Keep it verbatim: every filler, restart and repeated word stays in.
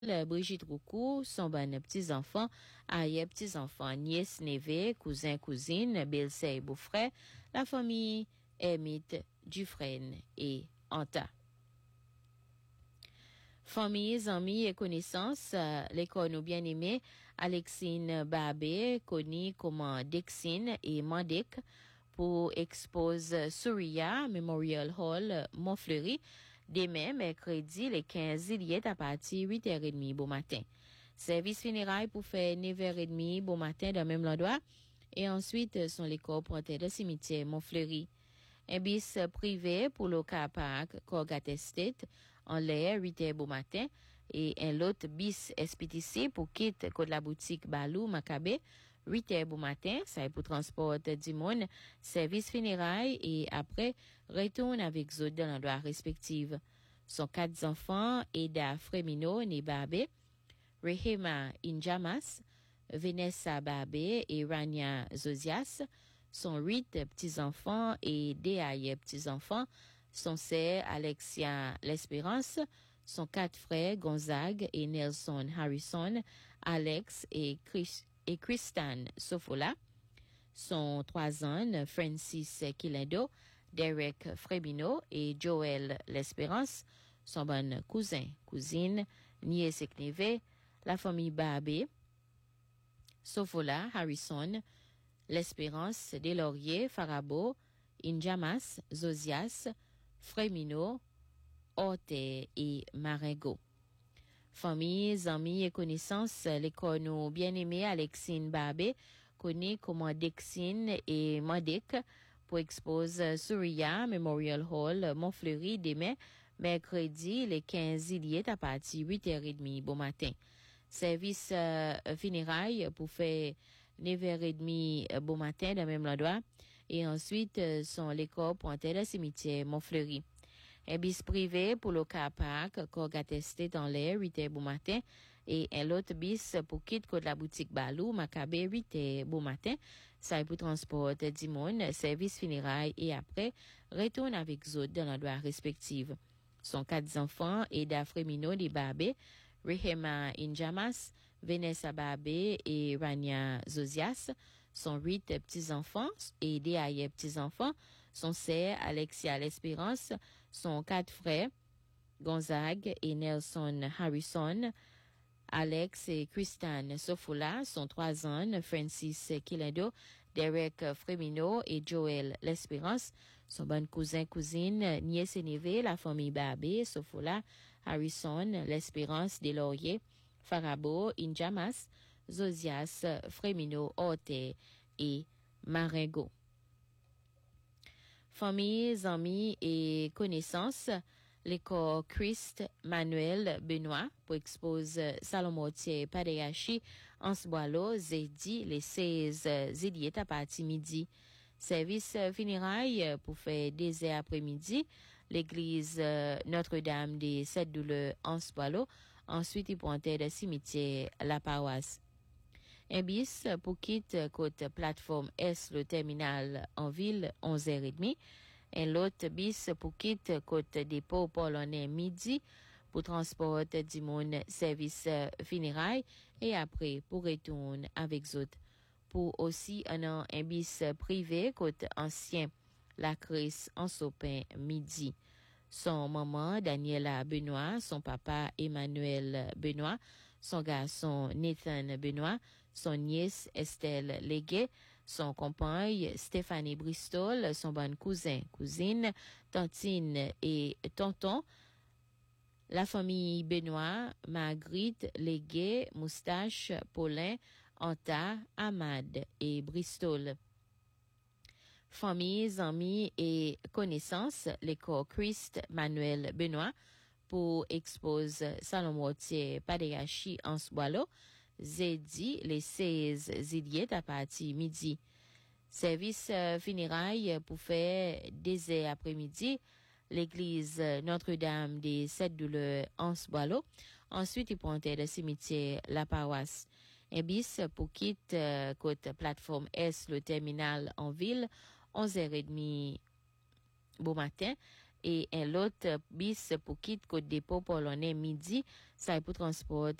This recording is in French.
Brigitte Roucou, son bonne petits-enfants, aïe petits-enfants, nièce, neveu, cousin, cousine, belle-sœur et beau-frère, la famille Hermite, Dufresne et Anta. Familles, amis et connaissances, euh, l'école nous bien-aimés, Alexine Babé, connue comme Dexine et Mandek, pour expose Souria Memorial Hall, Montfleury, demain, mercredi, le quinze juillet, à partir de huit heures trente bon matin. Service funérailles pour faire neuf heures trente bon matin dans le même endroit. Et ensuite, sont les corps pointés de cimetière Montfleury. Un bis privé pour le car park Corgat Estate en l'air huit heures bon matin. Et un autre bis S P T C pour quitte côté la boutique Balou Macabé huit heures bon matin. Ça est pour transport du monde. Service funérailles et après, retourne avec eux dans l'endroit respectif. Son quatre enfants, Eda Fremino, né Babé, Rehema Injamas, Vanessa Babé et Rania Zosias, son huit petits-enfants et Deaye petits-enfants, son sœur Alexia L'Espérance, son quatre frères Gonzague et Nelson Harrison, Alex et Chris, et Christian Sofola, son trois ans Francis Kilendo, Derek Frebino et Joël L'Espérance, son bon cousin, cousine, nièce et neveu, la famille Babé, Sofola, Harrison, L'Espérance, Delaurier, Farabo, Injamas, Zosias, Fremino, Orte et Marengo. Familles, amis et connaissances, l'école nous bien-aimés Alexine Babé, connue comme Dexine et Mandek, pour expose Souria Memorial Hall, Montfleury, demain, mercredi, le quinze juillet, à partir de huit heures trente bon matin. Service euh, funérailles pour faire neuf heures trente bon matin dans le même endroit. Et ensuite, euh, sont les corps pointés le cimetière Montfleury. Un bis privé pour le car park Corgat Estate dans l'air huit heures bon matin. Et un autre bis pour quitte côté la boutique Balou Macabé huit heures bon matin. Ça est pour transport du monde, service funérailles et après, retourne avec eux dans l'endroit respectif. Son quatre enfants, Eda Fremino de Babé, Rehema Injamas, Vanessa Babé et Rania Zosias, son huit petits-enfants et Deaye petits-enfants, son sœur Alexia L'Espérance, son quatre frères, Gonzague et Nelson Harrison, Alex et Christian Sofola, son trois ans, Francis Kilendo, Derek Fremino et Joël L'Espérance, son bon cousin, cousine, nièce et neveu, la famille Babé, Sofola, Harrison, L'Espérance, Delaurier, Farabo, Injamas, Zosias, Fremino, Orte et Marengo. Familles, amis et connaissances, l'école Christ Manuel Benoît pour expose Salomortier Padeyashi en Sboilo, Zedi, les seize juillet à partir midi. Service funérailles pour faire des heures après-midi, l'église Notre-Dame des Sept Douleurs en Sboilo, ensuite il pointait le cimetière La Paroisse. Un bis pour quitte côte plateforme S le terminal en ville onze heures trente. Un autre bis pour quitte côte dépôt polonais midi pour transport du monde service funérailles et après pour retourne avec autres. Pour aussi un an un bis privé côte ancien la Cris en Sopin midi. Son maman Daniela Benoît, son papa Emmanuel Benoît, son garçon Nathan Benoît, son nièce Estelle Légué, son compagne Stéphanie Bristol, son bon cousin, cousine, tantine et tonton, la famille Benoît, Marguerite, Légué, Moustache, Paulin, Anta, Ahmad et Bristol. Familles, amis et connaissances, l'école Christ Manuel Benoît pour expose Salomortier Padeyashi en Sboilo, Zedi, les seize juillet à partir midi. Service euh, funérailles pour faire des heures après-midi, l'église Notre-Dame des Sept Douleurs en Sboilo. Ensuite, il pointait le cimetière La Paroisse. Un bis pour quitte euh, côte plateforme S, le terminal en ville, onze heures trente bon matin. et un autre bis pour quitte Côte dépôt polonais midi, ça est pour transport